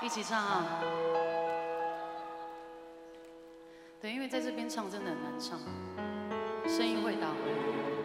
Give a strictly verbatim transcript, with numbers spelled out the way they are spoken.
一起唱啊！对，因为在这边唱真的很难唱，声音会打回来。